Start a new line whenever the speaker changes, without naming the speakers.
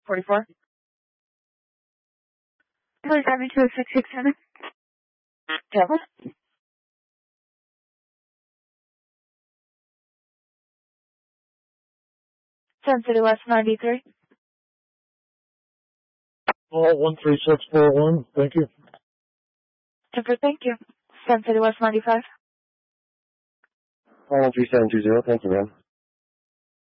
44.
Please have me to a 667.
Devil? Sun City West 93.
All 13641. Thank you.
Thank you. Sun City West 95.
All 13720. Thank you, ma'am.